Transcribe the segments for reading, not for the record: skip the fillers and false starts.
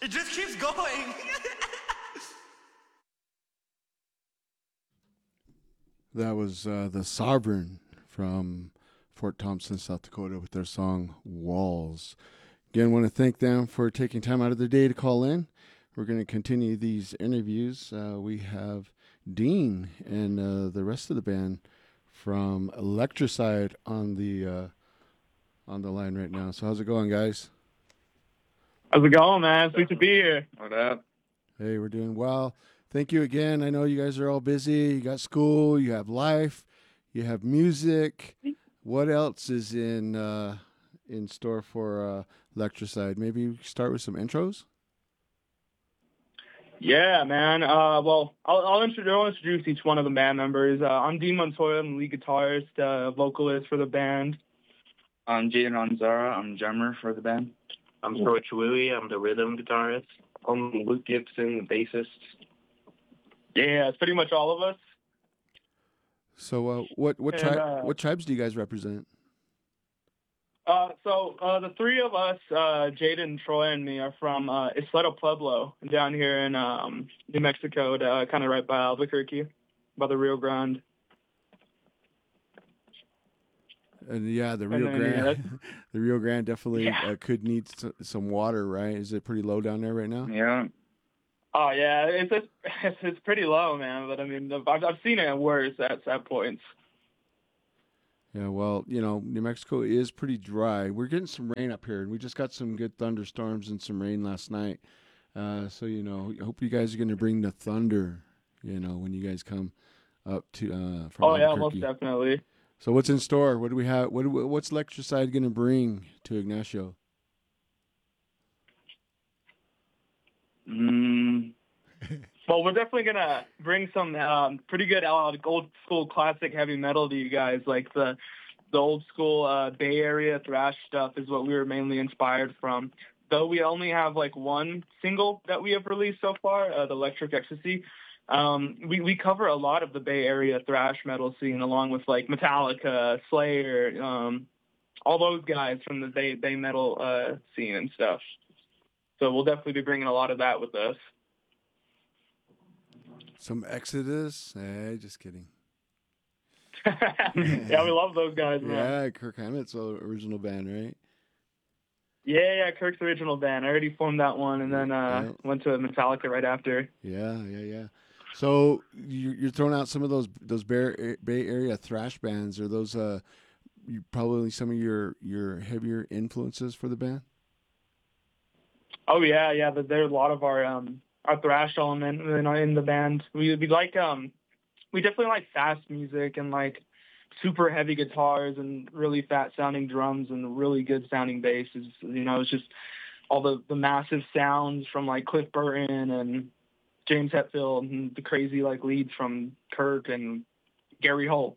It just keeps going. That was the Sovereign from Fort Thompson, South Dakota, with their song Walls. Again, want to thank them for taking time out of their day to call in. We're going to continue these interviews. We have Dean and the rest of the band from Electricide on the line right now. So how's it going, guys? How's it going, man? Sweet to be here. What up? Hey, we're doing well. Thank you again. I know you guys are all busy. You got school, you have life, you have music. What else is in store for Electricide? Maybe we start with some intros. Yeah, man. Well, I'll introduce each one of the band members. I'm Dean Montoya. I'm the lead guitarist, vocalist for the band. I'm Jaden Anzara. I'm drummer for the band. I'm Troy Chihuly. I'm the rhythm guitarist. I'm Luke Gibson, the bassist. Yeah, it's pretty much all of us. So, what tribes do you guys represent? The three of us, Jaden, Troy, and me, are from Isleta Pueblo down here in New Mexico, kind of right by Albuquerque, by the Rio Grande. And yeah, the Rio Grande, the Rio Grande definitely could need some water, right? Is it pretty low down there right now? Yeah. Oh yeah, it's pretty low, man. But I mean, I've seen it worse at points. Yeah, well, New Mexico is pretty dry. We're getting some rain up here, and we just got some good thunderstorms and some rain last night. So I hope you guys are going to bring the thunder. When you guys come up to from Albuquerque. Yeah, most definitely. So what's in store? What do we have? What's Electricide going to bring to Ignacio? Well, we're definitely going to bring some pretty good old school classic heavy metal to you guys. Like the old school Bay Area thrash stuff is what we were mainly inspired from. Though we only have like one single that we have released so far, the Electric Ecstasy. We cover a lot of the Bay Area thrash metal scene, along with like Metallica, Slayer, all those guys from the Bay metal scene and stuff. So we'll definitely be bringing a lot of that with us. Some Exodus? Hey, just kidding. Yeah, we love those guys, man. Yeah, Kirk Hammett's original band, right? Yeah, Kirk's original band. I already formed that one, and then went to Metallica right after. Yeah. So you're throwing out some of those Bay Area thrash bands. Are those probably some of your heavier influences for the band? Oh yeah. There's a lot of our thrash element in the band. We definitely like fast music and like super heavy guitars and really fat sounding drums and really good sounding basses. It's just all the massive sounds from like Cliff Burton and James Hetfield and the crazy like leads from Kirk and Gary Holt,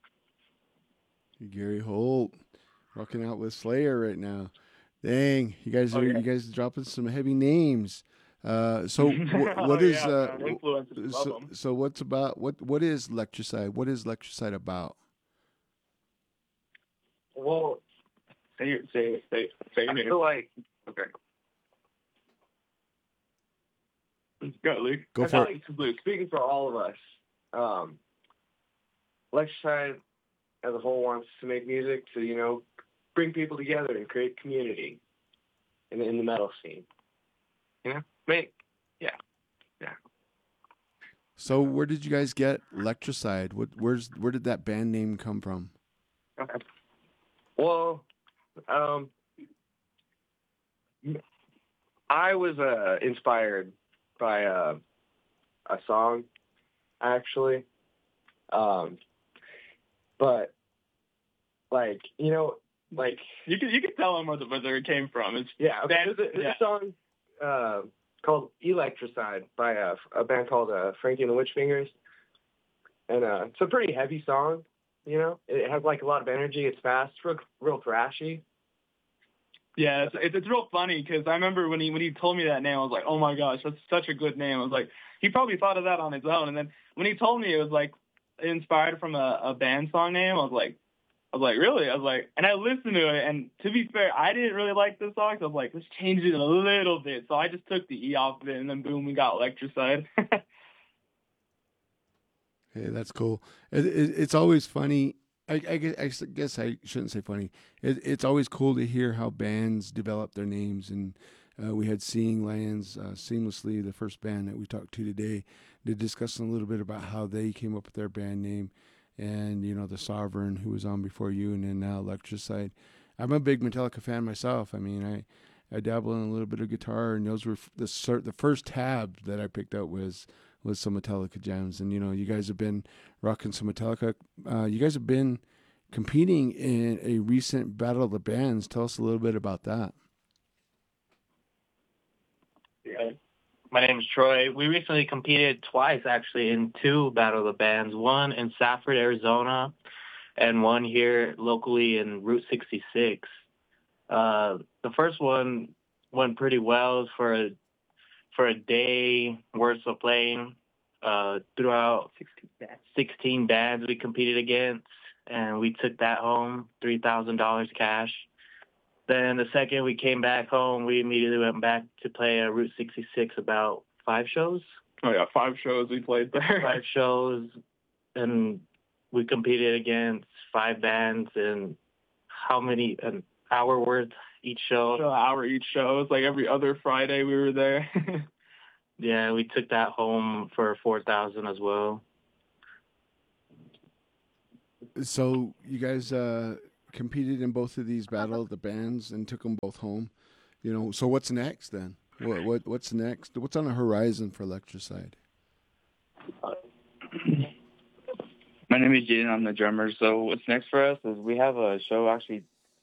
Gary Holt rocking out with Slayer right now. Dang, you guys dropping some heavy names. So what is so what's about what is Electricide? What is Electricide about? Well, say your I name. feel like okay. Go, Luke. Go for it. Luke, speaking for all of us, Electricide as a whole wants to make music to bring people together and create community in the metal scene. So where did you guys get Electricide? Where did that band name come from? Okay. Well, I was inspired by a song, actually. But like you can tell them where it came from. It's there's a song called Electricide by a band called Frankie and the Witchfingers, and it's a pretty heavy song. It has like a lot of energy. It's fast, real thrashy. Yeah, it's real funny because I remember when he told me that name, I was like, oh my gosh, that's such a good name. I was like, he probably thought of that on his own. And then when he told me it was like inspired from a band song name, I was like, was like, really? I was like, and I listened to it, and to be fair, I didn't really like the song, so I was like, let's change it a little bit. So I just took the E off of it, and then boom, we got Electricide. Hey, that's cool. It's always funny. I guess I shouldn't say funny. It's always cool to hear how bands develop their names. And we had Seeing Lands, Seamlessly, the first band that we talked to today, to discuss a little bit about how they came up with their band name. And, the Sovereign, who was on before you, and then now Electricide. I'm a big Metallica fan myself. I mean, I dabble in a little bit of guitar, and those were the first tab that I picked up was some Metallica jams. And you guys have been rocking some Metallica. You guys have been competing in a recent Battle of the Bands. Tell us a little bit about that. Yeah. My name is Troy. We recently competed twice, actually, in two Battle of the Bands. One in Safford, Arizona, and one here locally in Route 66. The first one went pretty well for a day worth of playing throughout 16 bands we competed against, and we took that home, $3,000 cash. Then the second we came back home, we immediately went back to play Route 66, about 5 shows. Oh, yeah, 5 shows we played there. 5 shows, and we competed against 5 bands, and how many, an hour worth each show? An hour each show. It's like every other Friday we were there. Yeah, we took that home for $4,000 as well. So you guys competed in both of these Battle of the Bands and took them both home. So what's next then? What's next? What's on the horizon for Electricide? My name is Jaden. I'm the drummer. So what's next for us is we have a show actually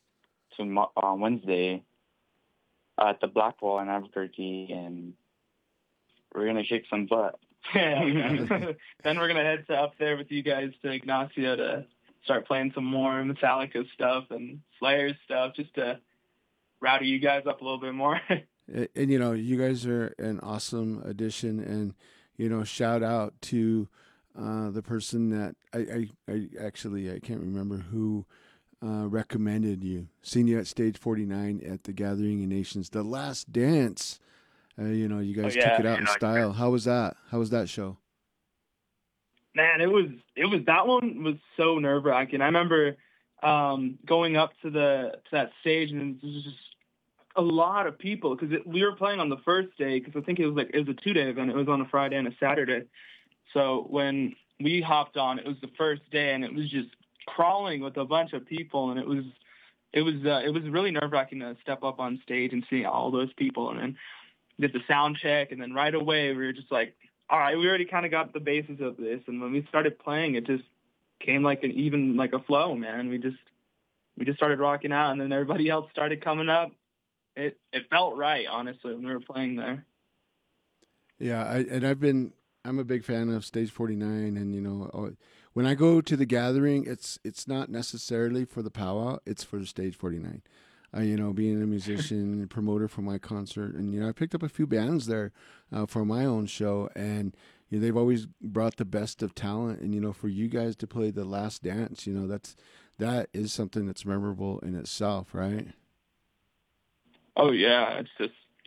on Wednesday at the Blackwall in Albuquerque, and we're going to kick some butt. Yeah. Then we're going to head up there with you guys to Ignacio to start playing some more Metallica stuff and Slayer stuff, just to rowdy you guys up a little bit more. And you guys are an awesome addition, and shout out to the person that I can't remember who recommended you. Seen you at Stage 49 at the Gathering of Nations, The Last Dance. You guys took it out in style. How was that? How was that show? Man, it was that one was so nerve wracking. I remember going up to that stage, and it was just a lot of people, because we were playing on the first day, because I think it was a 2-day event. It was on a Friday and a Saturday. So when we hopped on, it was the first day, and it was just crawling with a bunch of people, and it was really nerve wracking to step up on stage and see all those people, and then did the sound check, and then right away we were just like, all right, we already kind of got the basis of this, and when we started playing, it just came like a flow, man. We just started rocking out, and then everybody else started coming up. It felt right, honestly, when we were playing there. Yeah, I'm a big fan of Stage 49, and when I go to the Gathering, it's not necessarily for the powwow, it's for the Stage 49. Being a musician and promoter for my concert, and I picked up a few bands there for my own show, and they've always brought the best of talent, and for you guys to play The Last Dance, that is something that's memorable in itself, right? Oh yeah, it's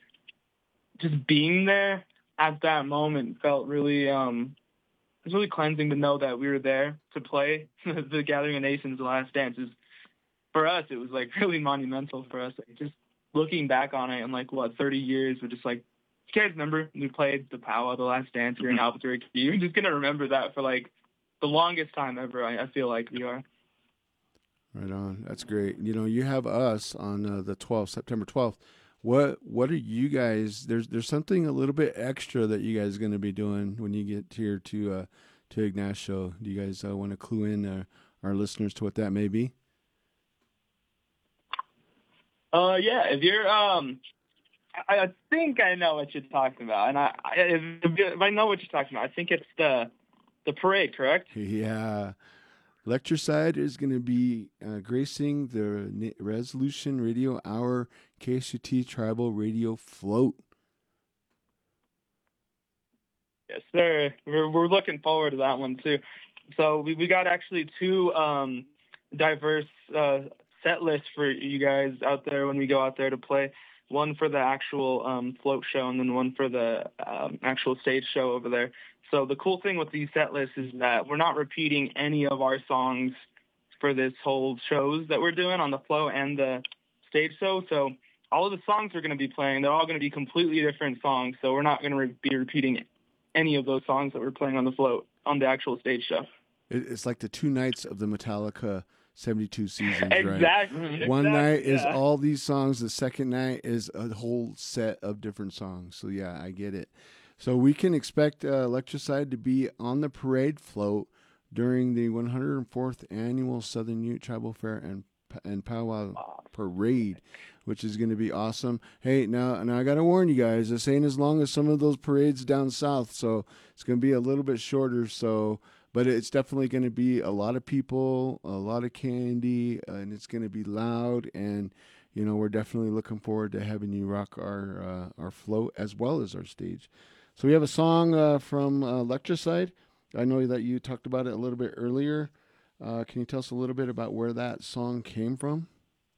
just being there at that moment felt really it was really cleansing to know that we were there to play the Gathering of Nations, The Last Dance. For us, it was really monumental for us. Just looking back on it in 30 years, we're just you guys remember we played the powwow, The Last Dance here in Albuquerque? You're just gonna remember that for the longest time ever. I feel like we are. Right on. That's great. You have us on the 12th, September 12th. What are you guys? There's something a little bit extra that you guys are going to be doing when you get here to Ignacio. Do you guys want to clue in our listeners to what that may be? Yeah. If you're I think I know what you're talking about, and if I know what you're talking about, I think it's the parade, correct? Yeah. Electricide is going to be gracing the Resolution Radio Hour KSUT Tribal Radio Float. Yes, sir. We're looking forward to that one too. So we got actually two diverse set list for you guys out there when we go out there to play. One for the actual float show and then one for the actual stage show over there. So the cool thing with these set lists is that we're not repeating any of our songs for this whole shows that we're doing on the float and the stage show. So all of the songs we're going to be playing, they're all going to be completely different songs. So we're not going to be repeating any of those songs that we're playing on the float on the actual stage show. It's like the 2 nights of the Metallica 72 seasons, exactly. Right? One night is all these songs. The second night is a whole set of different songs. So, yeah, I get it. So we can expect Electricide to be on the parade float during the 104th Annual Southern Ute Tribal Fair and Powwow Parade, which is going to be awesome. Hey, now I got to warn you guys, this ain't as long as some of those parades down south, so it's going to be a little bit shorter, but it's definitely going to be a lot of people, a lot of candy, and it's going to be loud, and we're definitely looking forward to having you rock our float as well as our stage. So we have a song from Electricide. I know that you talked about it a little bit earlier. Can you tell us a little bit about where that song came from?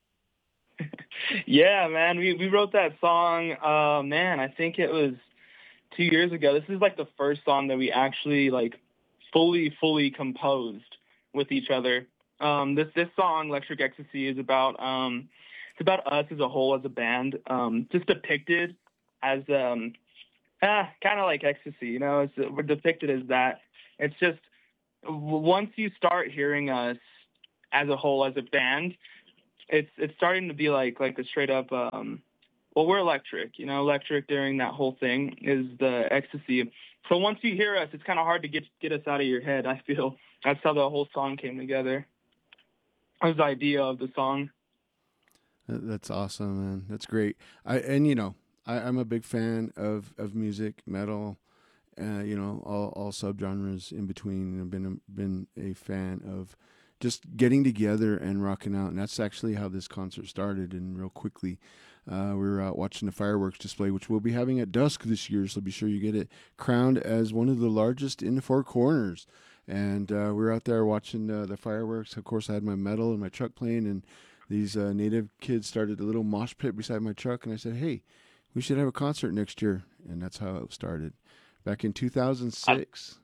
Yeah, man, we wrote that song, I think it was 2 years ago. This is like the first song that we actually like fully composed with each other. This song, Electric Ecstasy, is about it's about us as a whole, as a band, just depicted as kind of like ecstasy, we're depicted as that. It's just once you start hearing us as a whole, as a band, it's starting to be like the straight up, we're electric, electric during that whole thing is the ecstasy. So once you hear us, it's kind of hard to get us out of your head, I feel. That's how the whole song came together. That was the idea of the song. That's awesome, man. That's great. I'm a big fan of music, metal, all subgenres in between. I've been a fan of just getting together and rocking out, and that's actually how this concert started. And real quickly, we were out watching the fireworks display, which we'll be having at dusk this year, so be sure you get it crowned as one of the largest in the Four Corners. And we were out there watching the fireworks. Of course, I had my metal and my truck playing, and these native kids started a little mosh pit beside my truck, and I said, hey, we should have a concert next year. And that's how it started back in 2006.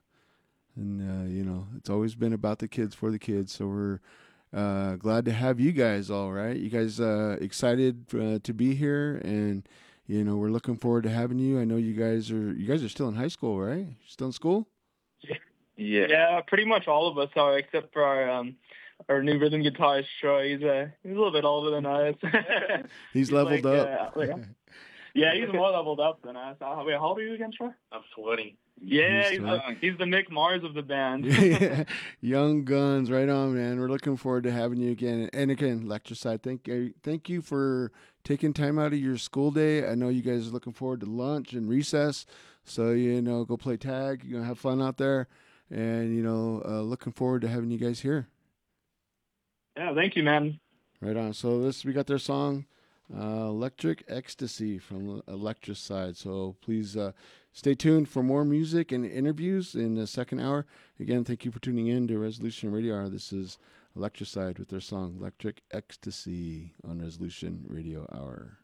And, it's always been about the kids for the kids. So we're glad to have you guys all right. You guys excited to be here. And, we're looking forward to having you. I know you guys are still in high school, right? Still in school? Yeah, pretty much all of us are, except for our new rhythm guitarist, Troy. He's a little bit older than us. He's leveled up. Yeah, he's more leveled up than us. Wait, how old are you again, Troy? I'm 20. Yeah, he's the Mick Mars of the band. Yeah, young guns, right on, man. We're looking forward to having you again. And again, Electricide, thank you for taking time out of your school day. I know you guys are looking forward to lunch and recess, so go play tag. Have fun out there, and looking forward to having you guys here. Yeah, thank you, man. Right on. So we got their song. Electric Ecstasy from Electricide. So please stay tuned for more music and interviews in the second hour. Again, thank you for tuning in to Resolution Radio Hour. This is Electricide with their song Electric Ecstasy on Resolution Radio Hour.